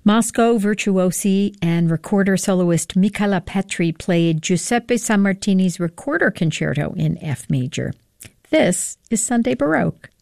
Moscow virtuosi and recorder soloist Michala Petri played Giuseppe Sammartini's Recorder Concerto in F major. This is Sunday Baroque.